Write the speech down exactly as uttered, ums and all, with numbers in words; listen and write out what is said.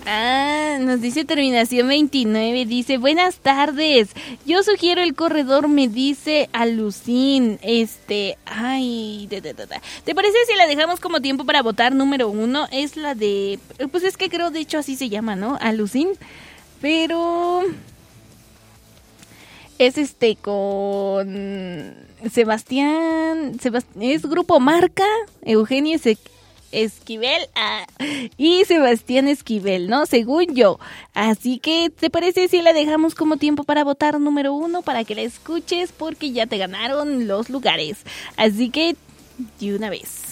Ah, nos dice terminación veintinueve, dice, buenas tardes, yo sugiero el corredor, me dice Alucín, este, ay, da, da, da, da. ¿Te parece si la dejamos como tiempo para votar número uno? Es la de, pues es que creo de hecho así se llama, ¿no? Alucín, pero es este con Sebastián, Sebast... es Grupo Marca, Eugenio Se... Esquivel ah, y Sebastián Esquivel, ¿no? Según yo. Así que, ¿te parece si la dejamos como tiempo para votar número uno? Para que la escuches, porque ya te ganaron los lugares. Así que, de una vez.